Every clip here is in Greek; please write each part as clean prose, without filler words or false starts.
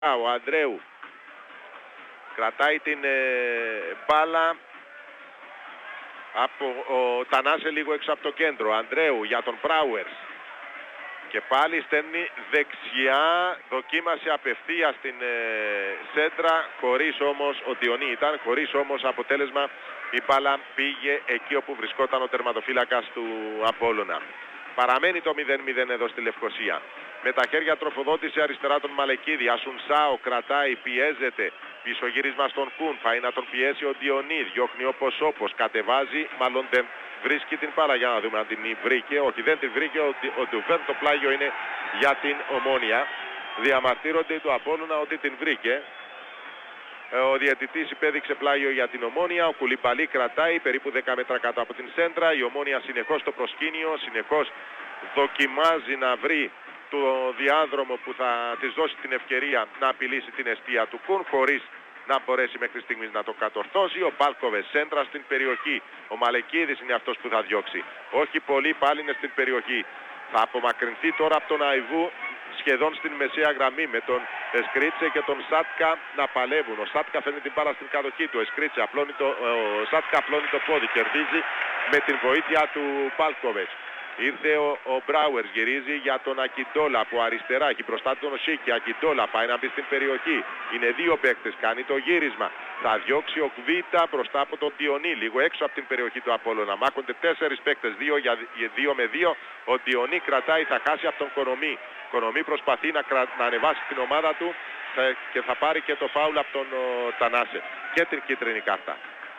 Ο Ανδρέου κρατάει την μπάλα από ο Τανάσε λίγο έξω από το κέντρο. Ανδρέου για τον Μπράουερς. Και πάλι στέλνει δεξιά, δοκίμασε απευθείας την σέντρα, χωρίς όμως, ο Διονύ ήταν, χωρίς όμως αποτέλεσμα. Η μπάλα πήγε εκεί όπου βρισκόταν ο τερματοφύλακας του Απόλλωνα. Παραμένει το 0-0 εδώ στη Λευκοσία. Με τα χέρια τροφοδότησε αριστερά τον Μαλεκίδη. Ασουνσάο κρατάει, πιέζεται. Πίσω γύρισμα στον Κουν. Πάει να τον πιέσει ο Διονύ. Διώχνει όπως. Κατεβάζει. Μάλλον δεν βρίσκει την μπάλα. Για να δούμε αν την βρήκε. Όχι, δεν την βρήκε. Ο Ντουβέν, το πλάγιο είναι για την Ομόνια. Διαμαρτύρονται του Απόλλωνα ότι την βρήκε. Ο διαιτητής υπέδειξε πλάγιο για την Ομόνια. Ο Κουλιμπαλί κρατάει περίπου 10 μέτρα κάτω από την σέντρα. Η Ομόνια συνεχώς στο προσκήνιο. Συνεχώς δοκιμάζει να βρει το διάδρομο που θα της δώσει την ευκαιρία να απειλήσει την εστία του Κουν, χωρίς να μπορέσει μέχρι στιγμής να το κατορθώσει. Ο Πάλκοβες σέντρα στην περιοχή. Ο Μαλεκίδης είναι αυτός που θα διώξει. Όχι πολύ, πάλι είναι στην περιοχή. Θα απομακρυνθεί τώρα από τον Αϊβού σχεδόν στην μεσαία γραμμή, με τον Εσκρίτσε και τον Σάτκα να παλεύουν. Ο Σάτκα φέρνει την μπάλα στην κατοχή του. Ο Σάτκα απλώνει το πόδι. Κερδίζει με την βοήθεια του Πάλκοβες. Ήρθε ο Μπράουερς, γυρίζει για τον Ακιντόλα από αριστερά, έχει μπροστά τον Σίκη. Ακιντόλα πάει να μπει στην περιοχή. Είναι δύο παίκτες, κάνει το γύρισμα. Θα διώξει ο Κβίτα μπροστά από τον Διονύ, λίγο έξω από την περιοχή του Απόλλωνα. Μάχονται 4 παίκτες, 2 με 2. Ο Διονύ κρατάει, θα χάσει από τον Κονομή. Κονομή προσπαθεί να ανεβάσει την ομάδα του και θα πάρει και το φάουλ από τον Τανάσε και την κίτρινη κάρτα.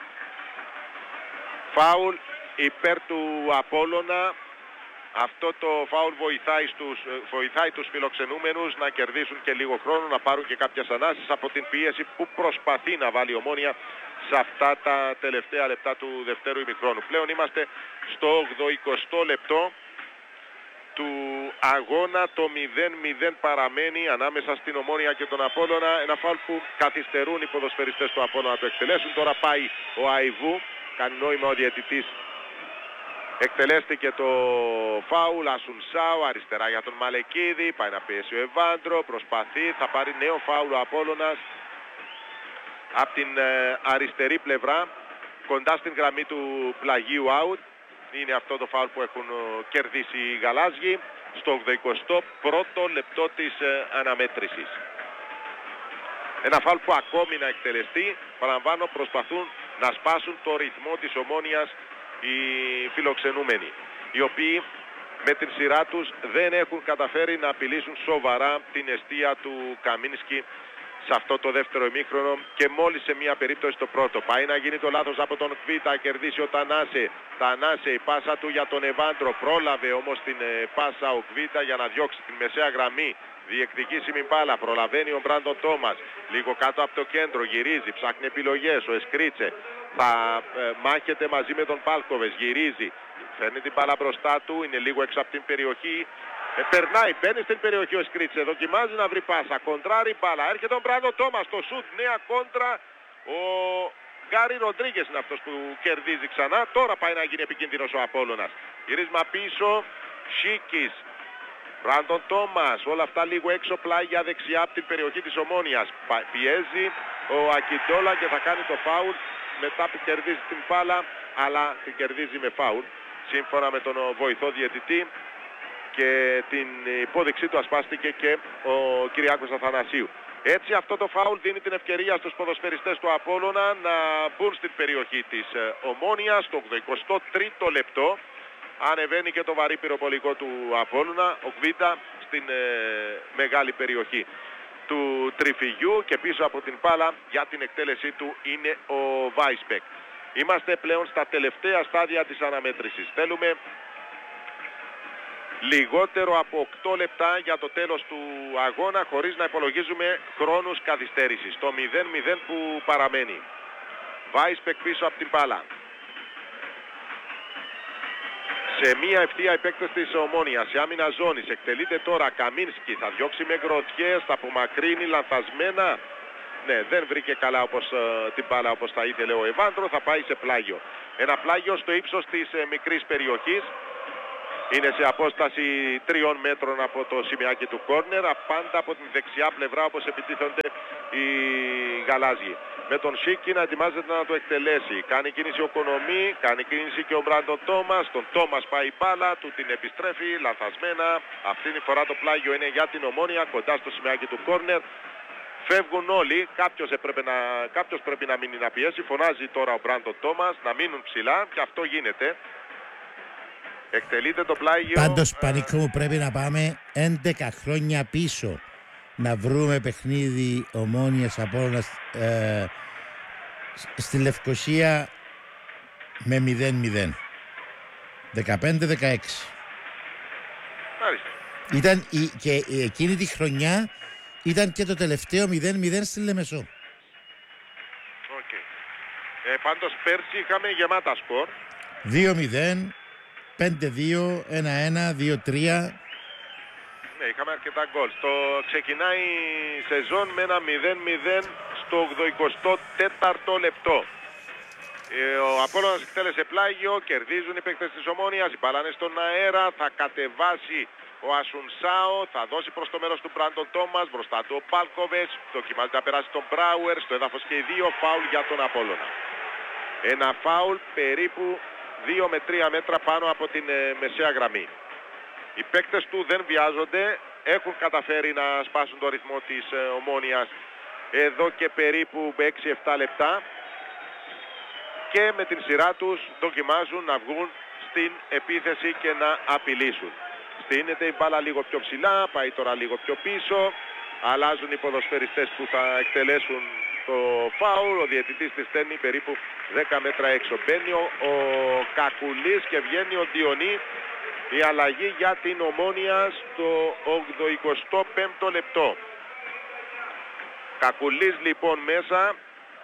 Φάουλ υπέρ του Απόλλωνα. Αυτό το φάουλ βοηθάει τους φιλοξενούμενους να κερδίσουν και λίγο χρόνο, να πάρουν και κάποιες ανάσεις από την πίεση που προσπαθεί να βάλει η Ομόνια σε αυτά τα τελευταία λεπτά του δευτέρου ημιχρόνου. Πλέον είμαστε στο 80 λεπτό του αγώνα. Το 0-0 παραμένει ανάμεσα στην Ομόνια και τον Απόλλωνα. Ένα φάουλ που καθυστερούν οι ποδοσφαιριστές του Απόλλωνα να το εκτελέσουν. Τώρα πάει ο Αϊβού, κάνει νόημα ο διαιτητής. Εκτελέστηκε το φάουλ. Ασουνσάο αριστερά για τον Μαλεκίδη. Πάει να πιέσει ο Εβάντρο. Προσπαθεί. Θα πάρει νέο φάουλ ο Απόλλωνας από την αριστερή πλευρά, κοντά στην γραμμή του πλαγίου out. Είναι αυτό το φάουλ που έχουν κερδίσει οι γαλάζιοι στο 81ο λεπτό της αναμέτρησης. Ένα φάουλ που ακόμη να εκτελεστεί. Παραλαμβάνω, προσπαθούν να σπάσουν το ρυθμό της Ομόνιας οι φιλοξενούμενοι, οι οποίοι με την σειρά τους δεν έχουν καταφέρει να απειλήσουν σοβαρά την εστία του Καμίνσκι σε αυτό το δεύτερο ημίχρονο και μόλις σε μία περίπτωση το πρώτο. Πάει να γίνει το λάθος από τον Κβίτα, κερδίσει ο Τανάσε. Τανάσε, η πάσα του για τον Εβάντρο. Πρόλαβε όμως την πάσα ο Κβίτα για να διώξει την μεσαία γραμμή. Διεκδικήσιμη μπάλα, προλαβαίνει ο Μπράντον Τόμας. Λίγο κάτω από το κέντρο, γυρίζει, ψάχνει επιλογές. Ο Εσκρίτσε θα μάχεται μαζί με τον Πάλκοβες, γυρίζει. Φέρνει την μπάλα μπροστά του, είναι λίγο έξω από την περιοχή. Περνάει, μπαίνει στην περιοχή ο Σκρίτσε, δοκιμάζει να βρει πάσα, κοντράρει μπάλα, έρχεται ο Μπράντον Τόμας, το σουτ, νέα κόντρα. Ο Γκάρι Ροντρίγκες είναι αυτός που κερδίζει ξανά. Τώρα πάει να γίνει επικίνδυνος ο Απόλλωνας. Γυρίσμα πίσω, Σίκης, Μπράντον Τόμας, όλα αυτά λίγο έξω, πλάγια δεξιά από την περιοχή της Ομόνιας. Πιέζει ο Ακιντόλα και θα κάνει το φάουλ μετά που κερδίζει την μπάλα, αλλά την κερδίζει με φάουλ σύμφωνα με τον βοηθό διαιτητή. Και την υπόδειξή του ασπάστηκε και ο Κυριάκος Αθανασίου. Έτσι αυτό το φάουλ δίνει την ευκαιρία στους ποδοσφαιριστές του Απόλλωνα να μπουν στην περιοχή της Ομόνιας στο 83ο λεπτό. Ανεβαίνει και το βαρύ πυροβολικό του Απόλλωνα, ο Κβίτα στην μεγάλη περιοχή του τριφυγιού και πίσω από την μπάλα για την εκτέλεσή του είναι ο Βάισπεκ. Είμαστε πλέον στα τελευταία στάδια της αναμέτρησης. Θέλουμε λιγότερο από 8 λεπτά για το τέλος του αγώνα, χωρίς να υπολογίζουμε χρόνους καθυστέρησης. Το 0-0 που παραμένει. Βάισπεκ πίσω από την μπάλα. Σε μία ευθεία επέκταση της Ομόνιας, σε άμυνα ζώνης, εκτελείται τώρα Καμίνσκι, θα διώξει με γκροτιές, θα απομακρύνει λανθασμένα. Ναι, δεν βρήκε καλά την μπάλα όπως θα ήθελε ο Εβάντρο, θα πάει σε πλάγιο. Ένα πλάγιο στο ύψος της μικρής περιοχής. Είναι σε απόσταση 3 μέτρων από το σημειάκι του κόρνερ, πάντα από την δεξιά πλευρά όπως επιτίθενται οι γαλάζιοι. Με τον Σίκι να ετοιμάζεται να το εκτελέσει. Κάνει κίνηση ο Κονομή, κάνει κίνηση και ο Μπράντον Τόμας. Τον Τόμας πάει η μπάλα, του την επιστρέφει λανθασμένα. Αυτή τη φορά το πλάγιο είναι για την Ομόνοια, κοντά στο σημειάκι του κόρνερ. Φεύγουν όλοι, κάποιος πρέπει να μείνει να πιέσει. Φωνάζει τώρα ο Μπράντον Τόμας να μείνουν ψηλά και αυτό γίνεται. Εκτελείται το πλάγιο. Πάντως Πανίκο μου πρέπει να πάμε 11 χρόνια πίσω να βρούμε παιχνίδι Ομόνοιας Απόλλωνας στη Λευκοσία με 0-0. 15-16. Ήταν και εκείνη τη χρονιά ήταν και το τελευταίο 0-0 στη Λεμεσό. Okay. Πάντως πέρσι είχαμε γεμάτα σκορ. 2-0, 5-2, 1-1, 2-3. Ναι, είχαμε αρκετά γκολ. Ξεκινάει η σεζόν με ένα 0-0 στο 84ο λεπτό. Ο Απόλλωνας εκτέλεσε πλάγιο, κερδίζουν οι παίκτες της Ομόνοιας, η μπάλα είναι στον αέρα, θα κατεβάσει ο Ασουνσάο, θα δώσει προς το μέρος του Μπράντον Τόμας, μπροστά του ο Πάλκοβετς, δοκιμάζεται να περάσει τον Μπράουερ, στο έδαφος και οι δύο, φάουλ για τον Απόλλωνα. Ένα φάουλ περίπου 2 με 3 μέτρα πάνω από την μεσαία γραμμή. Οι παίκτες του δεν βιάζονται, έχουν καταφέρει να σπάσουν το ρυθμό της Ομόνοιας εδώ και περίπου 6-7 λεπτά και με την σειρά τους δοκιμάζουν να βγουν στην επίθεση και να απειλήσουν. Στείνεται η μπάλα λίγο πιο ψηλά, πάει τώρα λίγο πιο πίσω, αλλάζουν οι ποδοσφαιριστές που θα εκτελέσουν το φάουλ, ο διαιτητής της στέλνει περίπου 10 μέτρα έξω. Μπαίνει ο Κακουλής και βγαίνει ο Διονύ. Η αλλαγή για την Ομόνοια στο 85ο λεπτό. Κακουλής λοιπόν μέσα.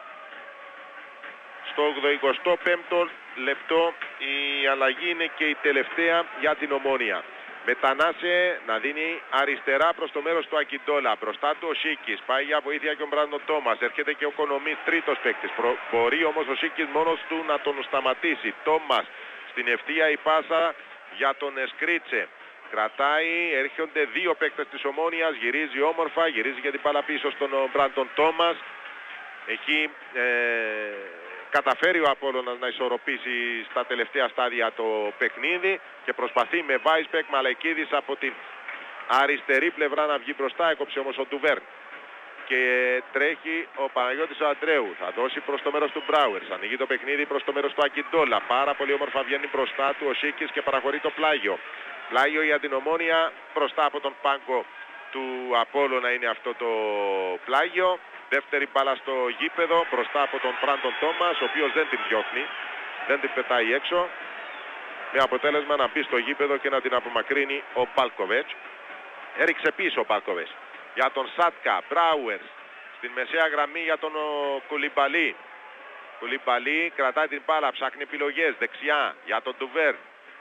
Στο 85ο λεπτό η αλλαγή είναι και η τελευταία για την Ομόνοια. Μετανάσε να δίνει αριστερά προς το μέρος του Ακιντόλα. Μπροστά του ο Σίκης. Πάει για βοήθεια και ο Μπράντον Τόμας. Έρχεται και ο Κονομής, τρίτος παίκτης. Μπορεί όμως ο Σίκης μόνος του να τον σταματήσει. Τόμας στην ευθεία η πάσα για τον Σκρίτσε. Κρατάει, έρχονται δύο παίκτες της Ομόνοιας. Γυρίζει όμορφα, γυρίζει για την μπάλα πίσω στον Μπράντον Τόμας. Εκεί καταφέρει ο Απόλλωνας να ισορροπήσει στα τελευταία στάδια το παιχνίδι και προσπαθεί με Βάισπεκ Μαλεκίδης από την αριστερή πλευρά να βγει μπροστά. Έκοψε όμως ο Ντουβέρν και τρέχει ο Παναγιώτης Αντρέου. Θα δώσει προς το μέρος του Μπράουερς. Ανοίγει το παιχνίδι προς το μέρος του Ακιντόλα. Πάρα πολύ όμορφα βγαίνει μπροστά του ο Σίκης και παραχωρεί το πλάγιο. Πλάγιο για την Ομόνοια, μπροστά από τον πάγκο του Απόλλωνα είναι αυτό το πλάγιο. Δεύτερη μπάλα στο γήπεδο μπροστά από τον Μπράντον Τόμας, ο οποίος δεν την διώχνει, δεν την πετάει έξω. Με αποτέλεσμα να μπει στο γήπεδο και να την απομακρύνει ο Πάλκοβετς. Έριξε πίσω ο Πάλκοβετς. Για τον Σάτκα, Μπράουερς, στην μεσαία γραμμή για τον Κουλιμπαλί. Κουλιμπαλί κρατάει την μπάλα, ψάχνει επιλογές, δεξιά για τον Ντουβέρ.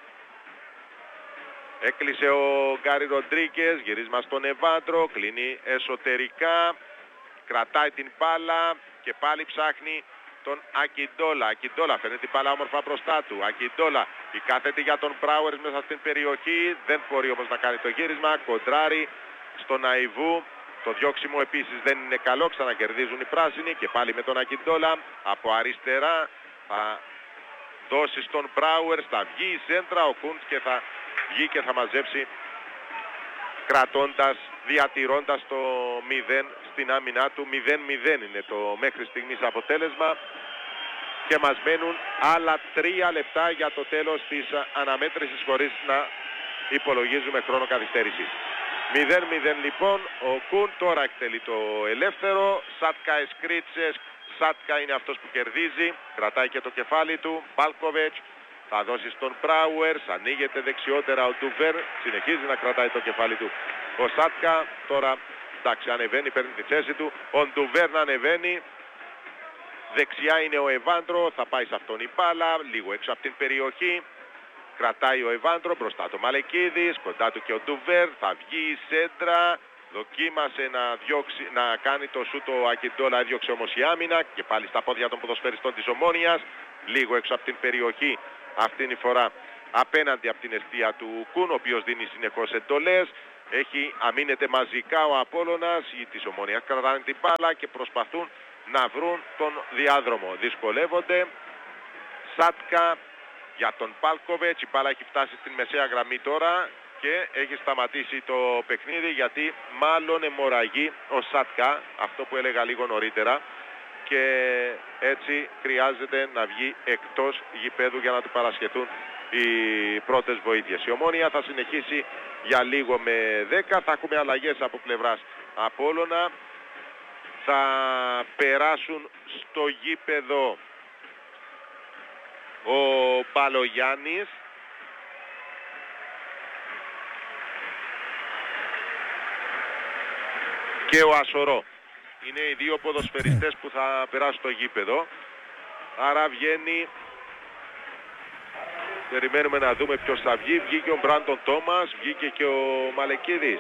Έκλεισε ο Γκάρι Ροντρίγκες, γυρίσμα στον Εβάντρο, κλείνει εσωτερικά. Κρατάει την μπάλα και πάλι ψάχνει τον Ακιντόλα. Ακιντόλα φέρνει την μπάλα όμορφα μπροστά του. Ακιντόλα η κάθετη για τον Μπράουερς μέσα στην περιοχή. Δεν μπορεί όμως να κάνει το γύρισμα. Κοντράρει στον Αϊβού. Το διώξιμο επίσης δεν είναι καλό. Ξανακερδίζουν οι πράσινοι και πάλι με τον Ακιντόλα. Από αριστερά θα δώσει στον Μπράουερς. Θα βγει η σέντρα ο Κούντς και θα βγει και θα μαζέψει, κρατώντας, διατηρώντας το 0 στην άμυνά του. 0-0 είναι το μέχρι στιγμής αποτέλεσμα και μας μένουν άλλα 3 λεπτά για το τέλος της αναμέτρησης χωρίς να υπολογίζουμε χρόνο καθυστέρησης. 0-0 λοιπόν, ο Κουν τώρα εκτελεί το ελεύθερο. Σάτκα Εσκρίτσες, Σάτκα είναι αυτός που κερδίζει, κρατάει και το κεφάλι του. Πάλκοβετς θα δώσει στον Μπράουερς, ανοίγεται δεξιότερα ο Ντουβέρ, συνεχίζει να κρατάει το κεφάλι του. Ο Σάτκα τώρα, εντάξει, ανεβαίνει, παίρνει τη θέση του. Ο Ντουβέρ να ανεβαίνει. Δεξιά είναι ο Εβάντρο, θα πάει σε αυτόν η μπάλα, λίγο έξω από την περιοχή. Κρατάει ο Εβάντρο, μπροστά το Μαλεκίδης, κοντά του και ο Ντουβέρ, θα βγει η σέντρα. Δοκίμασε να κάνει το σούτ ο Ακιντόλα, έδιωξε όμως η άμυνα και πάλι στα πόδια των ποδοσφαιριστών της Ομόνοιας. Λίγο έξω από την περιοχή αυτήν η φορά απέναντι από την εστία του Κουν, ο οποίος δίνει συνεχώς εντολές. Αμήνεται μαζικά ο Απόλλωνας, της Ομόνιας κρατάνε την μπάλα και προσπαθούν να βρουν τον διάδρομο. Δυσκολεύονται. Σάτκα για τον Πάλκοβετς, η μπάλα έχει φτάσει στην μεσαία γραμμή τώρα και έχει σταματήσει το παιχνίδι γιατί μάλλον αιμορραγεί ο Σάτκα, αυτό που έλεγα λίγο νωρίτερα, και έτσι χρειάζεται να βγει εκτός γηπέδου για να του παρασχεθούν οι πρώτες βοήθειες. Η Ομόνοια θα συνεχίσει για λίγο με 10, θα έχουμε αλλαγές από πλευράς Απόλλωνα, θα περάσουν στο γήπεδο ο Μπαλογιάννης, και ο Ασορό. Είναι οι δύο ποδοσφαιριστές που θα περάσουν στο γήπεδο. Άρα βγαίνει, περιμένουμε να δούμε ποιος θα βγει. Βγήκε ο Μπράντον Τόμας, βγήκε και ο Μαλεκίδης.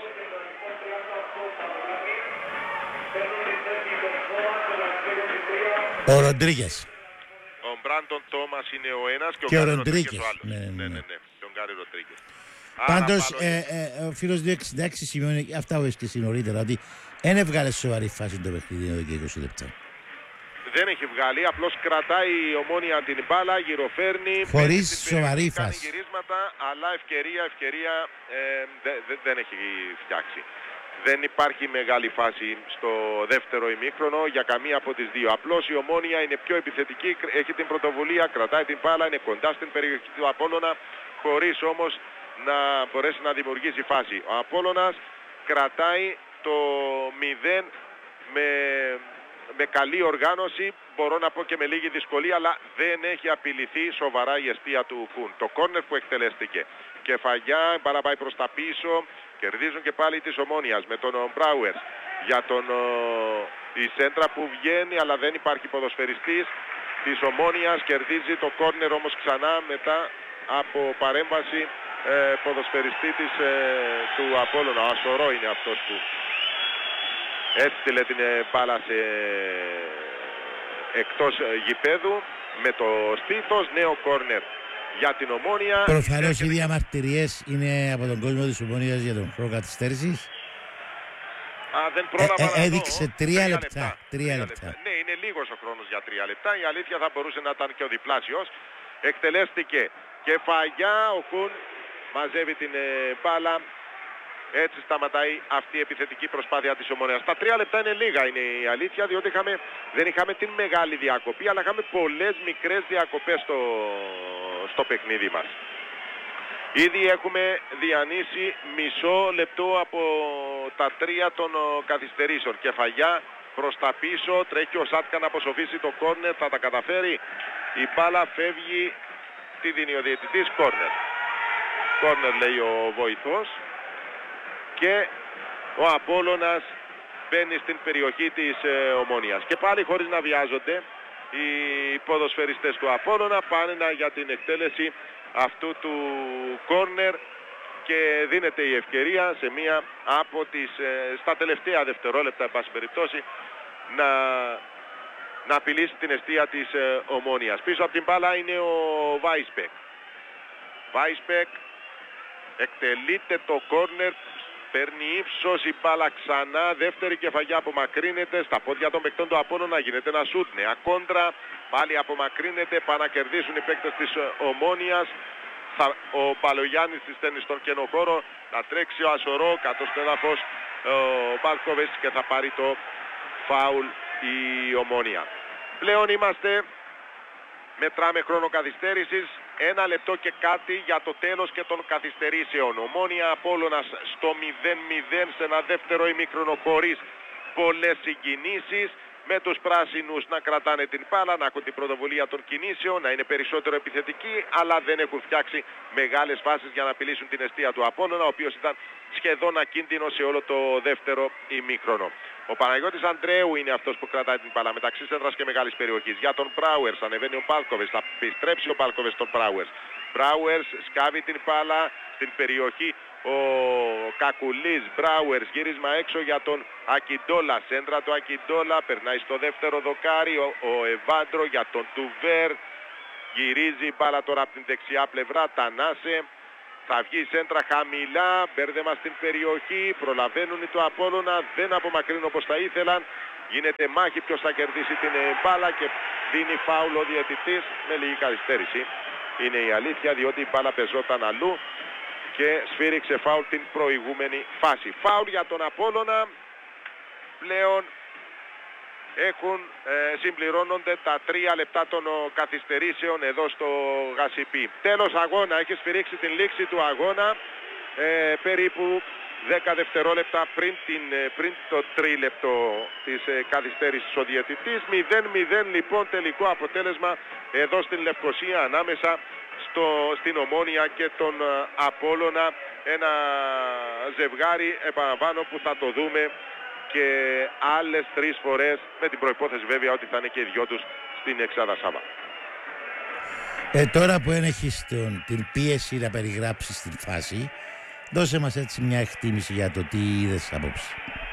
Ο Ροντρίγκες. Ο Μπράντον Τόμας είναι ο ένας και ο Γκάρι Ροντρίγκες ο άλλος. Ναι. Τον Γκάρι Ροντρίγκες. Πάντως ο φίλος 266 σημειώνει αυτά που είπες νωρίτερα, ότι δεν έβγαλε σοβαρή φάση το παιχνίδι εδώ και 20 λεπτά. Δεν έχει βγάλει, απλώς κρατάει η Ομόνοια την μπάλα, γυροφέρνει. Χωρίς σοβαρή φάση. Κάνει γυρίσματα, αλλά ευκαιρία δεν έχει φτιάξει. Δεν υπάρχει μεγάλη φάση στο δεύτερο ημίχρονο για καμία από τις δύο. Απλώς η Ομόνοια είναι πιο επιθετική, έχει την πρωτοβουλία, κρατάει την μπάλα, είναι κοντά στην περιοχή του Απόλλωνα, χωρίς όμως να μπορέσει να δημιουργήσει φάση. Ο Απόλλωνας κρατάει το 0 με καλή οργάνωση, μπορώ να πω και με λίγη δυσκολία, αλλά δεν έχει απειληθεί σοβαρά η εστία του Κουν. Το κόρνερ που εκτελέστηκε, κεφαλιά, μπάλα πάει προς τα πίσω, κερδίζουν και πάλι της Ομόνοιας με τον Μπράουερ για η σέντρα που βγαίνει, αλλά δεν υπάρχει ποδοσφαιριστής της Ομόνοιας, κερδίζει το κόρνερ όμως ξανά μετά από παρέμβαση ποδοσφαιριστή του Απόλλωνα. Ο Ασορό είναι αυτός που έστειλε την μπάλα εκτός γηπέδου με το στήθος. Νέο κόρνερ για την Ομόνοια. Προφανώς οι διαμαρτυρίες είναι από τον κόσμο της Ομόνοιας για τον χρόνο καθυστέρησης. Δεν πρόλαβα να έδειξε 3 λεπτά. Ναι, είναι λίγος ο χρόνος για 3 λεπτά. Η αλήθεια θα μπορούσε να ήταν και ο διπλάσιος. Εκτελέστηκε κεφαλιά, ο Κουν μαζεύει την μπάλα. Έτσι σταματάει αυτή η επιθετική προσπάθεια της Ομονίας. Τα 3 λεπτά είναι λίγα, είναι η αλήθεια, διότι δεν είχαμε την μεγάλη διακοπή, αλλά είχαμε πολλές μικρές διακοπές στο παιχνίδι μας. Ήδη έχουμε διανύσει μισό λεπτό από τα 3 των καθυστερήσεων. Κεφαγιά προς τα πίσω, τρέχει ο Σάτκα να αποσοφήσει το κόρνερ, θα τα καταφέρει. Η μπάλα φεύγει, τι δίνει ο διαιτητής? Κόρνερ. Κόρνερ λέει ο βοηθός. Και ο Απόλλωνας μπαίνει στην περιοχή της Ομόνοιας. Και πάλι χωρίς να βιάζονται οι ποδοσφαιριστές του Απόλλωνα πάνε για την εκτέλεση αυτού του κόρνερ και δίνεται η ευκαιρία σε μία από στα τελευταία δευτερόλεπτα, εν πάση περιπτώσει, να απειλήσει την εστία της Ομόνοιας. Πίσω από την μπάλα είναι ο Βάισπεκ. Βάισπεκ εκτελείται το κόρνερ. Παίρνει ύψος η μπάλα ξανά, δεύτερη κεφαγιά απομακρύνεται, στα πόδια των παικτών του Απόλλωνα γίνεται ένα σούτ, νέα κόντρα, πάλι απομακρύνεται, πάνε να κερδίσουν οι παίκτες της Ομόνοιας. Ο Μπαλογιάννης της στέλνει στον κενοχώρο, θα τρέξει ο Ασορό, κάτω στο έδαφος ο Μπάλκοβες και θα πάρει το φάουλ η Ομόνοια. Πλέον μετράμε χρόνο καθυστέρησης, 1 λεπτό και κάτι για το τέλος και των καθυστερήσεων. Ομόνοια Απόλλωνας στο 0-0 σε ένα δεύτερο ημίχρονο χωρίς πολλές συγκινήσεις, με τους πράσινους να κρατάνε την μπάλα, να έχουν την πρωτοβουλία των κινήσεων, να είναι περισσότερο επιθετικοί, αλλά δεν έχουν φτιάξει μεγάλες φάσεις για να απειλήσουν την εστία του Απόλλωνα, ο οποίος ήταν σχεδόν ακίνδυνος σε όλο το δεύτερο ημίχρονο. Ο Παναγιώτης Ανδρέου είναι αυτός που κρατάει την μπάλα μεταξύ σέντρας και μεγάλης περιοχής. Για τον Μπράουερς ανεβαίνει ο Πάλκοβες, θα επιστρέψει ο Πάλκοβες στον Μπράουερς. Μπράουερς σκάβει την μπάλα στην περιοχή. Ο Κακουλής, Μπράουερς, γύρισμα έξω για τον Ακιντόλα, σέντρα του Ακιντόλα, περνάει στο δεύτερο δοκάρι, ο Εβάντρο για τον Τουβέρ, Γυρίζει η μπάλα τώρα από την δεξιά πλευρά. Τανάσε. Θα βγει η σέντρα χαμηλά. Μπέρδεμα στην περιοχή. Προλαβαίνουν οι του Απόλλωνα. Δεν απομακρύνουν όπως θα ήθελαν. Γίνεται μάχη ποιος θα κερδίσει την μπάλα και δίνει φάουλ ο διαιτητής με λίγη καθυστέρηση. Είναι η αλήθεια, διότι η μπάλα πεζόταν αλλού και σφύριξε φάουλ την προηγούμενη φάση. Φάουλ για τον Απόλλωνα. Πλέον συμπληρώνονται τα 3 λεπτά των καθυστερήσεων εδώ στο Γασιπί. Τέλος αγώνα, έχει σφυρίξει την λήξη του αγώνα περίπου 10 δευτερόλεπτα πριν το τρίλεπτο της καθυστέρησης ο διαιτητής. 0-0 λοιπόν τελικό αποτέλεσμα εδώ στην Λευκοσία ανάμεσα στην Ομόνοια και τον Απόλλωνα. Ένα ζευγάρι, επαναλαμβάνω, που θα το δούμε και άλλες 3 φορές, με την προϋπόθεση βέβαια ότι θα είναι και οι δυο τους στην Εξάδα Σάβα. Τώρα που έχεις την πίεση να περιγράψεις την φάση, δώσε μας έτσι μια εκτίμηση για το τι είδες απόψε.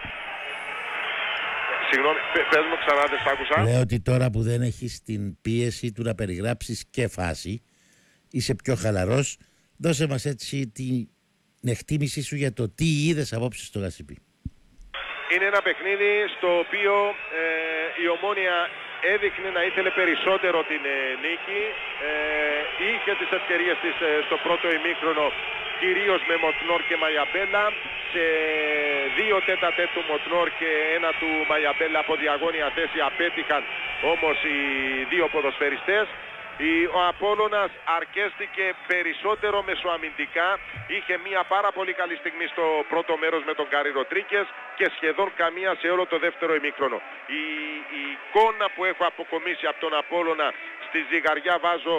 Συγγνώμη, πες μου ξανά, δεν σ' άκουσα. Λέω ότι τώρα που δεν έχεις την πίεση του να περιγράψεις και φάση, είσαι πιο χαλαρός, δώσε μας έτσι την εκτίμησή σου για το τι είδες απόψε στο Γασιπί. Είναι ένα παιχνίδι στο οποίο η Ομόνοια έδειχνε να ήθελε περισσότερο την νίκη. Είχε τις ευκαιρίες της στο πρώτο ημίχρονο, κυρίως με Μοτνόρ και Μαγιαμπέλα. Σε 2 τέτα-τέτ του Μοτνόρ και 1 του Μαγιαμπέλα από διαγώνια θέση απέτυχαν όμως οι 2 ποδοσφαιριστές. Ο Απόλλωνας αρκέστηκε περισσότερο μεσοαμυντικά. Είχε μια πάρα πολύ καλή στιγμή στο πρώτο μέρος με τον Γκάρι Ροντρίγκες και σχεδόν καμία σε όλο το δεύτερο ημίχρονο. Η εικόνα που έχω αποκομίσει από τον Απόλλωνα, στη ζυγαριά βάζω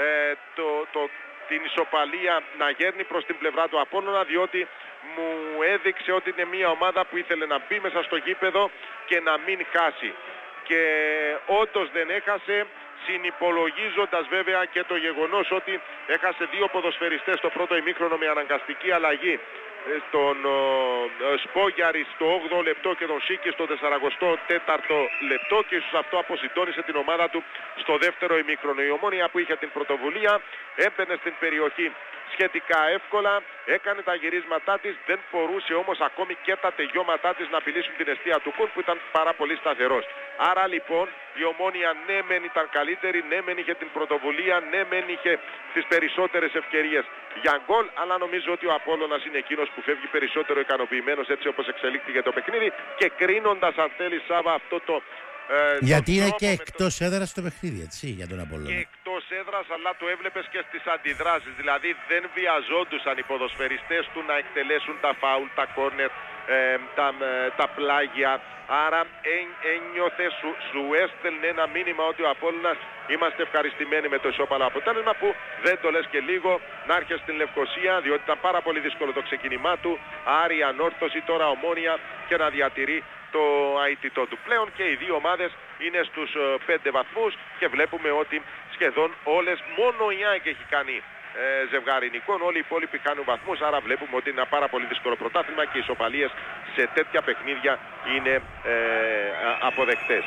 την ισοπαλία να γέρνει προς την πλευρά του Απόλλωνα, διότι μου έδειξε ότι είναι μια ομάδα που ήθελε να μπει μέσα στο γήπεδο και να μην χάσει. Και όντως δεν έχασε, συνυπολογίζοντας βέβαια και το γεγονός ότι έχασε 2 ποδοσφαιριστές στο πρώτο ημίχρονο με αναγκαστική αλλαγή, τον Σπόγιαρη στο 8ο λεπτό και τον Σίκη στο 44ο λεπτό, και ίσως αυτό αποσυντώνησε την ομάδα του στο δεύτερο ημίχρονο. Η Ομόνοια που είχε την πρωτοβουλία έμπαινε στην περιοχή σχετικά εύκολα, έκανε τα γυρίσματά της, δεν μπορούσε όμως ακόμη και τα τελειώματά της να απειλήσουν την εστία του Κουν, που ήταν πάρα πολύ σταθερός. Άρα λοιπόν η Ομόνοια ναι μεν ήταν καλύτερη, ναι μεν είχε την πρωτοβουλία, ναι μεν είχε τις περισσότερες ευκαιρίες για γκολ, αλλά νομίζω ότι ο Απόλλωνας είναι εκείνος που φεύγει περισσότερο ικανοποιημένος έτσι όπως εξελίχθηκε το παιχνίδι, και κρίνοντας, αν θέλει, Σάβα, αυτό το γιατί είναι και εκτός έδρας το παιχνίδι, έτσι, για τον Απόλλωνα. Και εκτός έδρας, αλλά το έβλεπες και στις αντιδράσεις. Δηλαδή δεν βιαζόντουσαν οι ποδοσφαιριστές του να εκτελέσουν τα φάουλ, τα κόρνερ, τα πλάγια. Άρα ένιωθε, σου έστελνε ένα μήνυμα ότι ο Απόλλωνας είμαστε ευχαριστημένοι με το ισόπαλο αποτέλεσμα, που δεν το λες και λίγο να έρχεσαι στην Λευκοσία, διότι ήταν πάρα πολύ δύσκολο το ξεκίνημά του. Άρη, ανόρθωση, τώρα Ομόνοια, και να διατηρεί το αητητό του. Πλέον και οι 2 ομάδες είναι στους 5 βαθμούς και βλέπουμε ότι σχεδόν όλες, μόνο η ΑΕΚ έχει κάνει ζευγάρι νικών, όλοι οι υπόλοιποι κάνουν βαθμούς, άρα βλέπουμε ότι είναι ένα πάρα πολύ δύσκολο πρωτάθλημα και οι ισοπαλίες σε τέτοια παιχνίδια είναι αποδεκτές.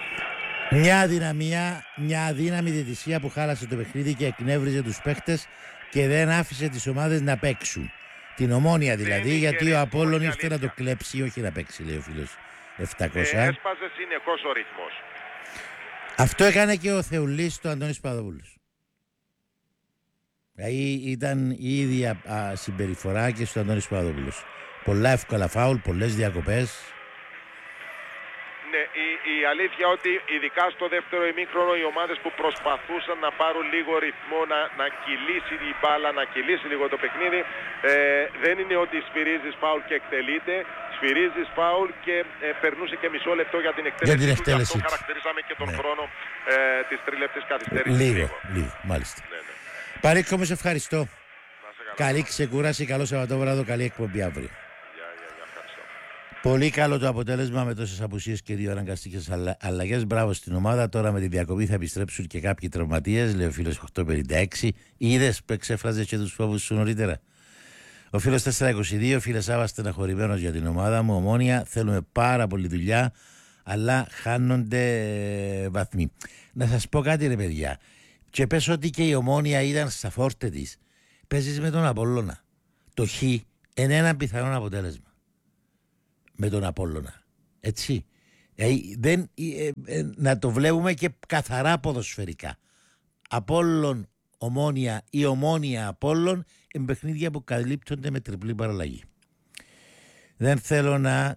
Μια αδύναμη διαιτησία που χάλασε το παιχνίδι και εκνεύριζε τους παίχτες και δεν άφησε τις ομάδες να παίξουν. Την Ομόνοια δηλαδή, γιατί ο Απόλλων ήρθε να το κλέψει, όχι να παίξει, λέει ο φίλος 700. Έσπαζε συνεχώς ο ρυθμός. Αυτό έκανε και ο Θεουλής, το Αντώνης Παπαδόπουλος. Δηλαδή ήταν η ίδια συμπεριφορά και στο Αντώνης Παπαδόπουλος. Πολλά εύκολα φάουλ, πολλές διακοπές. Ναι, η αλήθεια ότι ειδικά στο δεύτερο ημίχρονο οι ομάδες που προσπαθούσαν να πάρουν λίγο ρυθμό, να κυλήσει η μπάλα, να κυλήσει λίγο το παιχνίδι, δεν είναι ότι σφυρίζεις φάουλ και εκτελείται. Σφυρίζεις φάουλ και περνούσε και μισό λεπτό για την εκτέλεση του. Αυτό χαρακτηρίζαμε και τον χρόνο της τρίλεπτης καθυστέρησης. Λίγο, μάλιστα. Ναι. Παρίκο, μου σε ευχαριστώ. Καλή ξεκούραση, καλό Σαββατόβραδο, καλή εκπομπή αύριο. Πολύ καλό το αποτέλεσμα με τόσες απουσίες και 2 αναγκαστικές αλλαγές. Μπράβο στην ομάδα. Τώρα με τη διακοπή θα επιστρέψουν και κάποιοι τραυματίες, λέει ο φίλος 856. Είδες που εξέφραζε και τους φόβους σου νωρίτερα. Ο φίλος 422, φίλε Σάβα, στεναχωρημένος για την ομάδα μου. Ομόνοια, θέλουμε πάρα πολύ δουλειά, αλλά χάνονται βαθμοί. Να σας πω κάτι, ρε παιδιά. Και πες ότι και η Ομόνοια ήταν στα φόρτε της. Παίζεις με τον Απόλλωνα. Το Χ είναι ένα πιθανό αποτέλεσμα. Με τον Απόλλωνα. Έτσι. Να το βλέπουμε και καθαρά ποδοσφαιρικά. Απόλλων Ομόνοια ή Ομόνοια Απόλλων είναι παιχνίδια που καλύπτονται με τριπλή παραλλαγή. Δεν θέλω να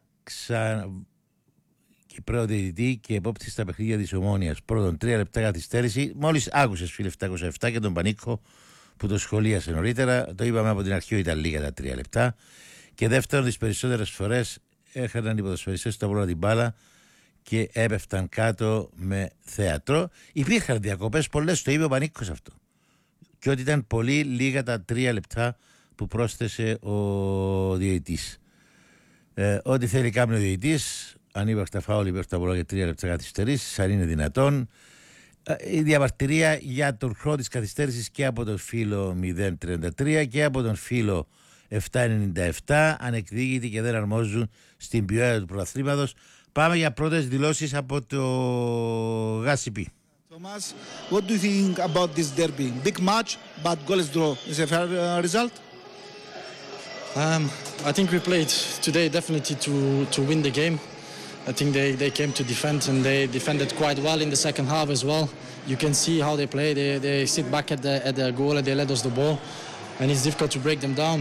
Κυπραίο διαιτητή και επόπτη στα παιχνίδια της Ομόνοιας. Πρώτον, 3 λεπτά καθυστέρηση. Μόλις άκουσες, φίλε, 707 και τον Πανίκο που το σχολίασε νωρίτερα. Το είπαμε από την αρχή ότι ήταν λίγα τα 3 λεπτά. Και δεύτερον, τις περισσότερες φορές έχαναν οι ποδοσφαιριστές στο Απόλλωνα την μπάλα και έπεφταν κάτω με θέατρο. Υπήρχαν διακοπές πολλές, το είπε ο Πανίκος αυτό. Και ότι ήταν πολύ λίγα τα 3 λεπτά που πρόσθεσε ο διαιτητής. Ό,τι θέλει κάνει ο διαιτητής, αν υπήρχε φάουλ υπέρ του Απόλλωνα για 3 λεπτά καθυστερήσεις, αν είναι δυνατόν. Η διαμαρτυρία για τον χρόνο της καθυστέρησης και από τον φίλο 033 και από τον φίλο 797 ανεκδίκητοι και δεν αρμόζουν στην ποιότητα του πρωταθλήματος. Πάμε για πρώτες δηλώσεις από το Γάσιπι. Thomas, what do you think about this derby? Big match, but goalless draw. Is a fair result? I think we played today definitely to win the game. I think they came to defend and they defended quite well in the second half as well. You can see how they play. They sit back at the goal and they let us the ball, and it's difficult to break them down.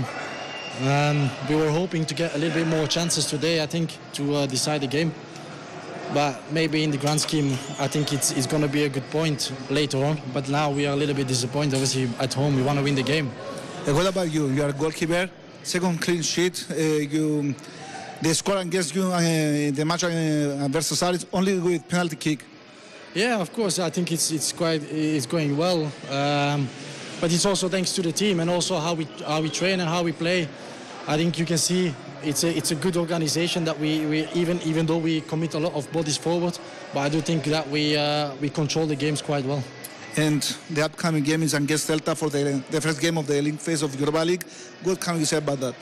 We were hoping to get a little bit more chances today, I think, to decide the game. But maybe in the grand scheme, I think it's going to be a good point later on. But now we are a little bit disappointed. Obviously, at home, we want to win the game. What about you? You are a goalkeeper, second clean sheet. They score against you the match versus Aris only with penalty kick. Yeah, of course. I think it's going well. But it's also thanks to the team and also how we train and how we play. I think you can see it's a good organization that we even though we commit a lot of bodies forward, but I do think that we control the games quite well. And the upcoming game is against Celta for the first game of the league phase of Europa League. What can you say about that?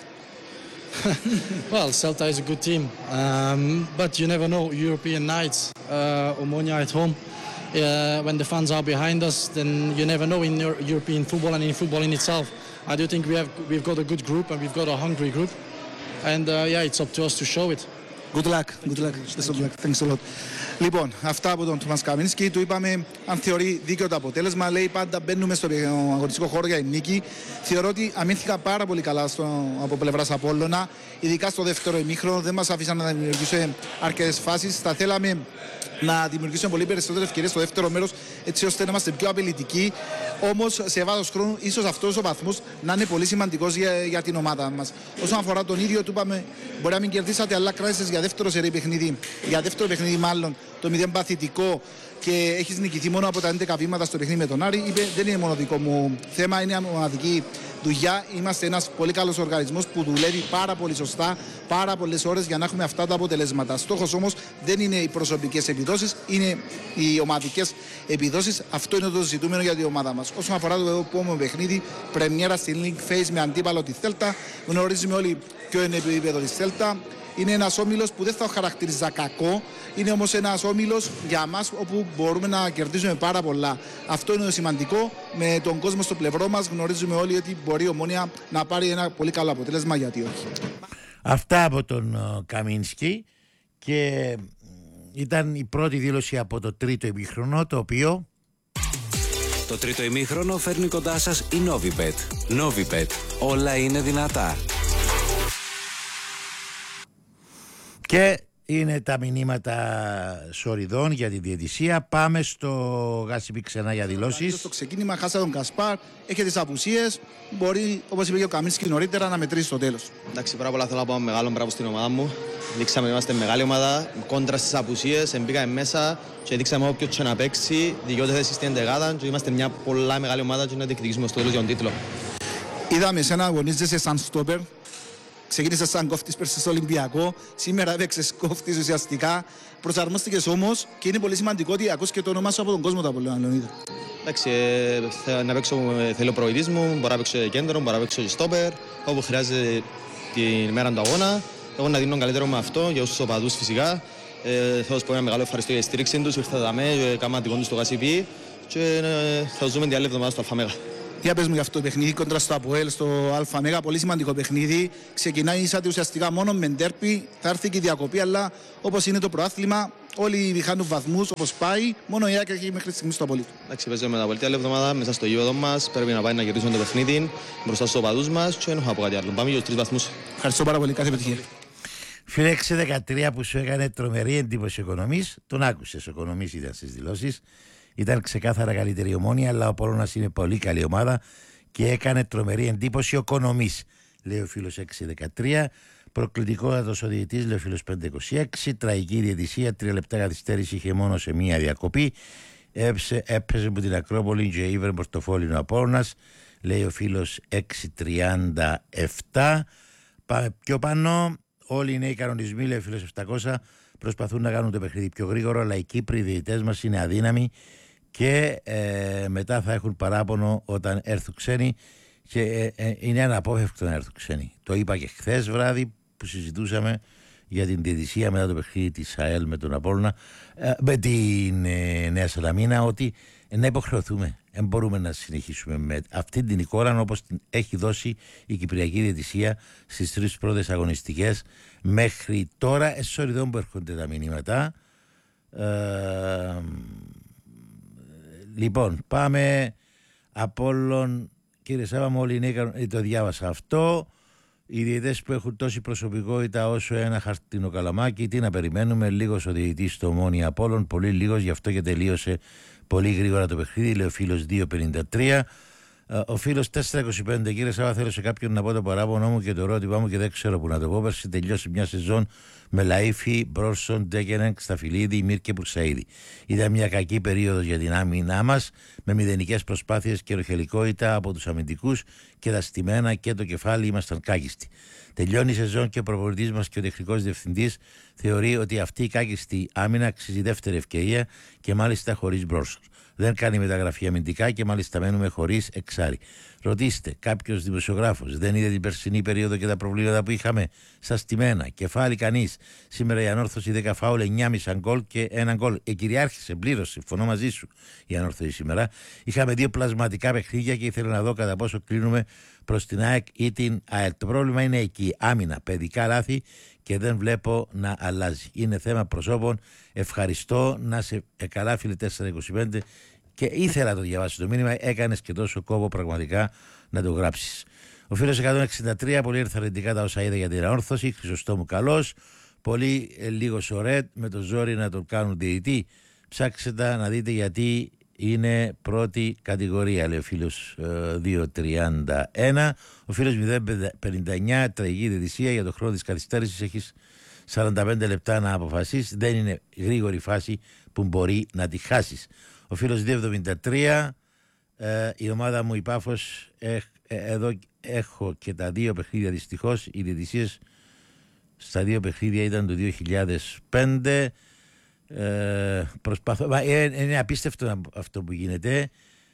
Well, Celta is a good team, but you never know. European nights, Omonia at home. When the fans are behind us, then you never know in European football and in football in itself. I do think we've got a good group and we've got a hungry group, and it's up to us to show it. Good luck. Best of luck. Thanks a lot. Λοιπόν, αυτά από τον Τόμας Καμίνσκι. Του είπαμε αν θεωρεί δίκαιο το αποτέλεσμα. Λέει πάντα μπαίνουμε στο αγωνιστικό χώρο για νίκη. Θεωρώ ότι αμήνθηκα πάρα πολύ καλά από πλευράς Απόλλωνα. Ειδικά στο δεύτερο ημίχρονο. Δεν μας αφήσαν να δημιουργήσουμε αρκετές φάσεις. Θα θέλαμε να δημιουργήσουμε πολύ περισσότερες ευκαιρίες στο δεύτερο μέρος, έτσι ώστε να είμαστε πιο απειλητικοί. Όμως σε βάθος χρόνου, ίσως αυτός ο βαθμός να είναι πολύ σημαντικός για την ομάδα μας. Όσον αφορά τον ίδιο, του είπαμε: μπορεί να μην κερδίσατε, αλλά κράτησες για δεύτερο σερί παιχνίδι. Για δεύτερο παιχνίδι, μάλλον το 0 παθητικό και έχεις νικηθεί μόνο από τα 11 βήματα στο παιχνίδι με τον Άρη. Είπε: δεν είναι μόνο δικό μου θέμα, είναι μοναδική δουλειά. Είμαστε ένας πολύ καλός οργανισμός που δουλεύει πάρα πολύ σωστά, πάρα πολλές ώρες για να έχουμε αυτά τα αποτελέσματα. Στόχος όμως δεν είναι οι προσωπικές επιδόσεις, είναι οι ομαδικές επιδόσεις. Αυτό είναι το ζητούμενο για την ομάδα μας. Όσον αφορά το επόμενο παιχνίδι, πρεμιέρα στην League Phase με αντίπαλο τη Θέλτα, γνωρίζουμε όλοι ποιο είναι το επίπεδο της Θέλτα. Είναι ένας όμιλος που δεν θα χαρακτηρίζα κακό, είναι όμως ένας όμιλος για μας όπου μπορούμε να κερδίσουμε πάρα πολλά. Αυτό είναι το σημαντικό. Με τον κόσμο στο πλευρό μας γνωρίζουμε όλοι ότι μπορεί η Ομόνοια να πάρει ένα πολύ καλό αποτέλεσμα, γιατί όχι. Αυτά από τον Καμίνσκι, και ήταν η πρώτη δήλωση από το τρίτο ημίχρονο, το οποίο... Το τρίτο ημίχρονο φέρνει κοντά σας η Novibet. Novibet. Όλα είναι δυνατά. Και είναι τα μηνύματα σοριδών για τη διαιτησία. Πάμε στο Γάσιπι ξανά για δηλώσεις. Στο ξεκίνημα χάσα τον Κασπάρ, έχει τις απουσίες. Μπορεί, όπως είπε και ο Καμίνσκι νωρίτερα, να μετρήσει στο τέλος. Εντάξει, πάρα πολλά θέλω να πω μεγάλο μπράβο στην ομάδα μου. Δείξαμε ότι είμαστε μεγάλη ομάδα, κόντρα στις απουσίες, μπήκαμε μέσα και δείξαμε όποιος και να παίξει, δικαιώται θέση στην εντεγάδα και είμαστε μια πολλά μεγάλη ομάδα και να διεκδικήσουμε στο τέλος για τον τίτλο. Είδαμε εσένα αγωνίζεσαι σαν στόπερ. Ξεκίνησες σαν κόφτης πέρσι στο Ολυμπιακό, σήμερα έπαιξες κόφτης ουσιαστικά. Προσαρμόστηκες όμως και είναι πολύ σημαντικό ότι ακούς και το όνομά σου από τον κόσμο του Απόλλωνα, Λεωνίδα. Εντάξει, να παίξω, θέλω προηγητής μου, μπορώ να παίξω κέντρο, μπορώ να παίξω στόπερ, όπου χρειάζεται την μέρα του αγώνα. Εγώ να δίνω καλύτερο με αυτό για όσους οπαδούς φυσικά. Θέλω να πω ένα μεγάλο ευχαριστώ για τη στήριξη τους, ήρθα δαμέ, κάμα δικό τους στο Γασιπί. και θα ζούμε την άλλη εβδομάδα στο ΑΜΕΓΑ. Για πες μου για αυτό το παιχνίδι κόντρα στο ΑΠΟΕΛ, στο ΑΜΕΓΑ, πολύ σημαντικό παιχνίδι. Ξεκινάει ουσιαστικά μόνο με ντέρπι, θα έρθει και η διακοπή, αλλά όπως είναι το προάθλημα, όλοι διχάνουν βαθμούς, όπως πάει, μόνο η Άκρη έχει μέχρι στιγμή στο απολύτω. Εντάξει, παίζουμε μετά από την άλλη εβδομάδα μέσα στο γήπεδο μας, πρέπει να πάει να κερδίσουμε το παιχνίδι μπροστά στους οπαδούς μας και δεν έχω από κάτι άλλο. Πάμε για τους 3 βαθμούς. Ευχαριστώ πάρα πολύ, κάθε επιτυχία. Φίλε 6-13 που σου έκανε τρομερή εντύπωση ο Οικονομής, τον άκουσες, ο Οικονομής ήταν στις δηλώσεις. Ήταν ξεκάθαρα καλύτερη Ομόνοια, αλλά ο Απόλλωνας είναι πολύ καλή ομάδα και έκανε τρομερή εντύπωση ο Οικονομής, λέει ο φίλος 6-13. Προκλητικότατος ο διαιτητής, λέει ο φίλος 5-26. Τραγική διαιτησία, 3 λεπτά καθυστέρηση είχε μόνο σε μία διακοπή. Έπαιζε από την Ακρόπολη και ήβρε πορτοφόλι ο Απόλλωνας, λέει ο φίλος 6-37. Πάμε πιο πάνω. Όλοι οι νέοι κανονισμοί, λέει ο φίλος 700, προσπαθούν να κάνουν το παιχνίδι πιο γρήγορο, αλλά οι Κύπροι διαιτητές μας είναι αδύναμοι και μετά θα έχουν παράπονο όταν έρθουν ξένοι και είναι αναπόφευκτο να έρθουν ξένοι. Το είπα και χθες βράδυ που συζητούσαμε για την διαιτησία μετά το παιχνίδι της ΑΕΛ με τον Απόλλωνα, με την Νέα Σαλαμίνα, ότι να υποχρεωθούμε. Δεν μπορούμε να συνεχίσουμε με αυτή την εικόνα όπως την έχει δώσει η Κυπριακή Διαιτησία στις 3 πρώτες αγωνιστικές μέχρι τώρα. Εσωριδών που έρχονται τα μηνύματα. Λοιπόν, πάμε. Απόλλων, κύριε Σάβα, όλοι είναι, το διάβασα αυτό. Οι διαιτητές που έχουν τόση προσωπικότητα όσο ένα χαρτινό καλαμάκι, τι να περιμένουμε, λίγος ο διαιτητής στο Ομόνοια Απόλλων, πολύ λίγος, γι' αυτό και τελείωσε πολύ γρήγορα το παιχνίδι, λέει ο φίλος 2.53. Ο φίλος 4.25, κύριε Σάβα, θέλω σε κάποιον να πω το παράπονο μου και το ερώτημά μου και δεν ξέρω που να το πω. Πέρσι τελειώσει μια σεζόν με Λαΐφη, Μπρόσον, Ντέκενεν, Σταφυλίδη, Μύρ και Πουρσαίδη. Ήταν μια κακή περίοδος για την άμυνά μας, με μηδενικές προσπάθειες και ροχελικότητα από τους αμυντικούς και τα στημένα και το κεφάλι ήμασταν κάκιστοι. Τελειώνει η σεζόν και ο προπονητής μας και ο τεχνικός διευθυντής θεωρεί ότι αυτή η κάκιστη άμυνα αξίζει δεύτερη ευκαιρία και μάλιστα χωρίς Μπρόσον. Δεν κάνει μεταγραφή αμυντικά και μάλιστα μένουμε χωρίς εξάρι. Ρωτήστε, κάποιος δημοσιογράφος δεν είδε την περσινή περίοδο και τα προβλήματα που είχαμε στα στημένα? Κεφάλι κανείς. Σήμερα η Ανόρθωση 10 φάουλ, 9,5 γκολ και 1 γκολ. Κυριάρχησε πλήρως, συμφωνώ μαζί σου η Ανόρθωση σήμερα. Είχαμε 2 πλασματικά παιχνίδια και ήθελα να δω κατά πόσο κλείνουμε προς την ΑΕΚ ή την ΑΕΛ. Το πρόβλημα είναι εκεί. Άμυνα, παιδικά λάθη και δεν βλέπω να αλλάζει. Είναι θέμα προσώπων. Ευχαριστώ, να σε καλά, φίλε 425. Και ήθελα να το διαβάσω το μήνυμα. Έκανες και τόσο κόπο πραγματικά να το γράψεις. Ο φίλος 163, πολύ ενθαρρυντικά τα όσα είδε για την Ανόρθωση. Χρυσοστόμου καλός. Πολύ λίγος ο Ρετ με το ζόρι να τον κάνουν διαιτητή. Ψάξτε να δείτε γιατί είναι πρώτη κατηγορία, λέει ο φίλος 231. Ο φίλος 059, τραγική διαιτησία για το χρόνο της καθυστέρησης. Έχεις 45 λεπτά να αποφασίσεις. Δεν είναι γρήγορη φάση που μπορεί να τη χάσεις. Ο φίλος 273, η ομάδα μου η Πάφος, εδώ έχω και τα 2 παιχνίδια, δυστυχώς οι διαιτησίες στα 2 παιχνίδια ήταν το 2005. Είναι απίστευτο αυτό που γίνεται.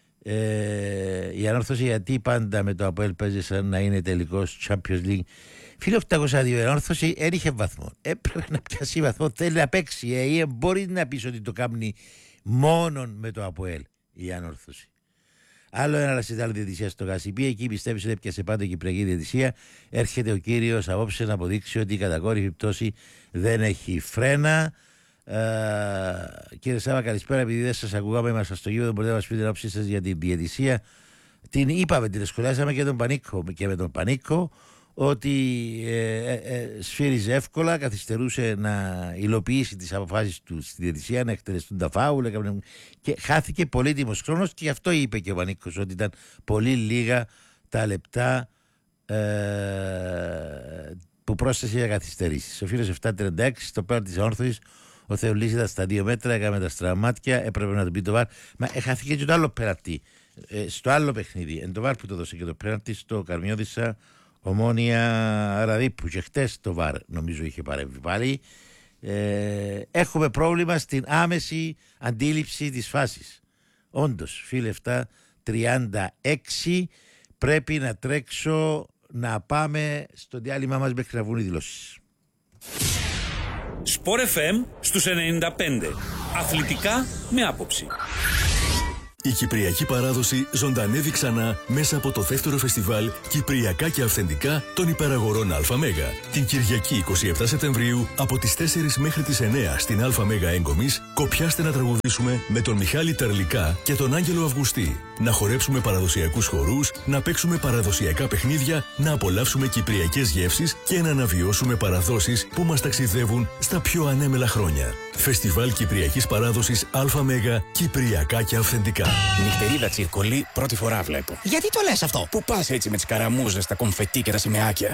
Η Ανόρθωση, γιατί πάντα με το ΑΠΟΕΛ παίζει σαν να είναι τελικός Champions League? Φίλε 802, η Ανόρθωση δεν είχε βαθμό. Έπρεπε να πιάσει βαθμό, θέλει να παίξει. Μπορεί να πεις ότι το κάνει μόνον με το ΑΠΟΕΛ η Ανόρθωση. Άλλο ένα ρασιτάλ διαιτησία στο Γασιπί. Εκεί πιστεύει ότι έπιασε πάντα η Κυπριακή Διαιτησία. Έρχεται ο κύριος απόψε να αποδείξει ότι η κατακόρυφη πτώση δεν έχει φρένα. Κύριε Σάβα, καλησπέρα. Επειδή δεν σας ακούγαμε, είμαστε στο γήπεδο, μπορείτε να μας πείτε την άποψή σας για την διαιτησία? Την είπαμε, την σχολιάσαμε και με τον Πανίκο, ότι σφύριζε εύκολα, καθυστερούσε να υλοποιήσει τις αποφάσεις του στη διαιτησία, να εκτελεστούν τα φάουλ και χάθηκε πολύτιμος χρόνος, και γι' αυτό είπε και ο Πανίκος ότι ήταν πολύ λίγα τα λεπτά που πρόσθεσε για καθυστερήσεις. Ο φίλος 736, στο πέρα της Ανόρθωσης, ο Θεολής ήταν στα 2 μέτρα, έκαμε τα στραμμάτια, έπρεπε να του πει το βάρ. Μα χάθηκε και το άλλο πέναλτι στο άλλο παιχνίδι. Εν το βάρ που το δώσε και το πέναλτι στο Καρμιώδησα Ομόνοια Ραδίππου, και χτες το βάρ νομίζω είχε παρέμβει πάλι. Έχουμε πρόβλημα στην άμεση αντίληψη της φάσης. Όντως, φίλε 736, πρέπει να τρέξω να πάμε στο διάλειμμα μας μέχρι να βγουν οι δηλώσεις. Σπορ FM στους 95. Αθλητικά με άποψη. Η κυπριακή παράδοση ζωντανεύει ξανά μέσα από το δεύτερο φεστιβάλ Κυπριακά και Αυθεντικά των Υπεραγορών ΑΜ. Την Κυριακή 27 Σεπτεμβρίου από τις 4 μέχρι τις 9 στην ΑΜ Έγκομης, κοπιάστε να τραγουδήσουμε με τον Μιχάλη Τερλικά και τον Άγγελο Αυγουστή. Να χορέψουμε παραδοσιακούς χορούς, να παίξουμε παραδοσιακά παιχνίδια, να απολαύσουμε κυπριακές γεύσεις και να αναβιώσουμε παραδόσεις που μας ταξιδεύουν στα πιο ανέμελα χρόνια. Φεστιβάλ Κυπριακής Παράδοσης ΑΜ Κυπριακά και Αυθεντικά. Νυχτερίδα τσιρκολί, πρώτη φορά βλέπω. Γιατί το λες αυτό? Πού πας έτσι με τις καραμούζες, τα κομφετί και τα σημαίακια?